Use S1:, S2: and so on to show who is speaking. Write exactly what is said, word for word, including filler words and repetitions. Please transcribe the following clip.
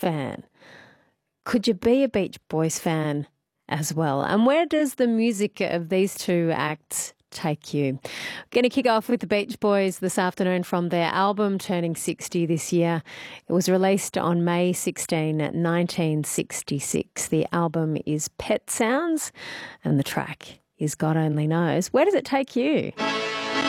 S1: fan, could you be a Beach Boys fan as well? And where does the music of these two acts take you? Going to kick off with the Beach Boys this afternoon from their album turning sixty this year. It was released on May sixteenth, nineteen sixty-six. The album is Pet Sounds and the track is God Only Knows. Where does it take you?